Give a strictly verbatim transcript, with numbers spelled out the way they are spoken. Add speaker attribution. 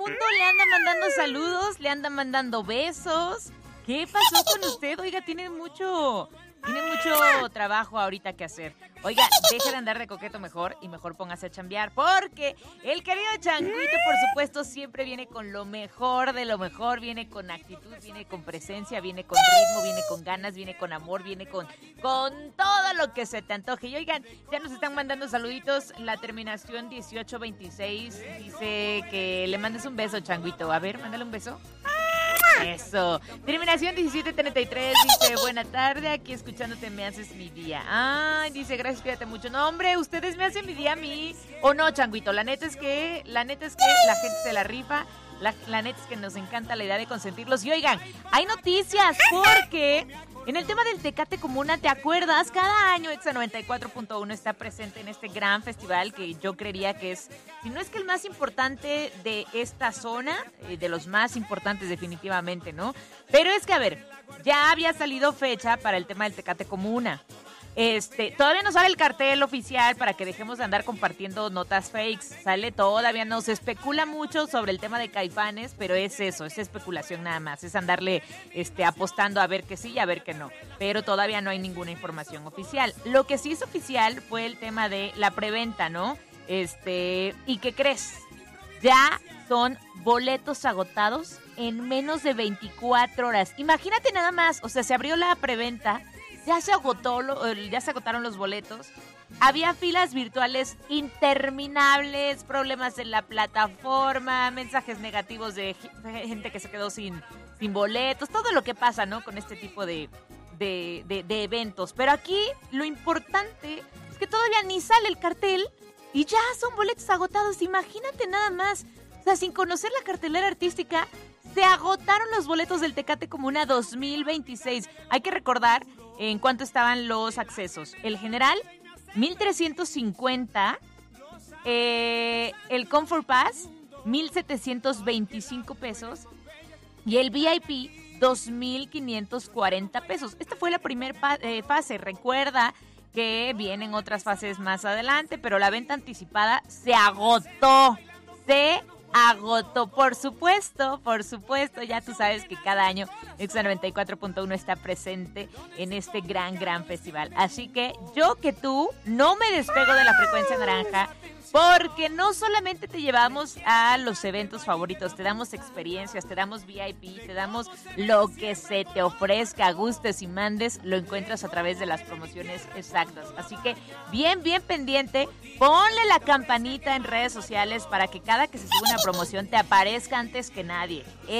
Speaker 1: mundo le anda mandando saludos, le anda mandando besos. ¿Qué pasó con usted? Oiga, tiene mucho... Tiene mucho trabajo ahorita que hacer. Oiga, deje de andar de coqueto mejor y mejor póngase a chambear, porque el querido Changuito, por supuesto, siempre viene con lo mejor de lo mejor, viene con actitud, viene con presencia, viene con ritmo, viene con ganas, viene con amor, viene con, con todo lo que se te antoje. Y oigan, ya nos están mandando saluditos. La terminación dieciocho veintiséis dice que le mandes un beso, Changuito. A ver, mándale un beso. Eso. Terminación diecisiete treinta y tres dice, buena tarde, aquí escuchándote me haces mi día. Ay, dice, gracias, cuídate mucho. No, hombre, ustedes me hacen mi día a mí. O no, Changuito, la neta es que, la neta es que la gente se la rifa. La, la neta es que nos encanta la idea de consentirlos. Y oigan, hay noticias porque en el tema del Tecate Comuna, ¿te acuerdas? Cada año Exa noventa y cuatro punto uno está presente en este gran festival que yo creería que es, si no es que el más importante de esta zona, eh, de los más importantes definitivamente, ¿no? Pero es que, a ver, ya había salido fecha para el tema del Tecate Comuna. Este, todavía no sale el cartel oficial para que dejemos de andar compartiendo notas fakes. Sale todavía, no se especula mucho sobre el tema de Caifanes, pero es eso, es especulación nada más. Es andarle este, apostando a ver que sí y a ver que no. Pero todavía no hay ninguna información oficial. Lo que sí es oficial fue el tema de la preventa, ¿no? Este, ¿y qué crees? Ya son boletos agotados en menos de veinticuatro horas. Imagínate nada más, o sea, se abrió la preventa. Ya se agotó, ya se agotaron los boletos. Había filas virtuales interminables, problemas en la plataforma, mensajes negativos de gente que se quedó sin, sin boletos, todo lo que pasa, ¿no? Con este tipo de, de, de, de eventos. Pero aquí lo importante es que todavía ni sale el cartel y ya son boletos agotados. Imagínate nada más. O sea, sin conocer la cartelera artística, se agotaron los boletos del Tecate Comuna dos mil veintiséis. Hay que recordar en cuánto estaban los accesos. El general, mil trescientos cincuenta. Eh, el Comfort Pass, mil setecientos veinticinco pesos. Y el V I P, dos mil quinientos cuarenta pesos. Esta fue la primera pa- eh, fase. Recuerda que vienen otras fases más adelante, pero la venta anticipada se agotó. Se agotó, por supuesto, por supuesto, ya tú sabes que cada año Exa noventa y cuatro punto uno está presente en este gran, gran festival. Así que yo que tú no me despego de la frecuencia naranja, porque no solamente te llevamos a los eventos favoritos, te damos experiencias, te damos V I P, te damos lo que se te ofrezca, gustes y mandes, lo encuentras a través de las promociones exactas. Así que bien, bien pendiente, ponle la campanita en redes sociales para que cada que se suba una promoción te aparezca antes que nadie.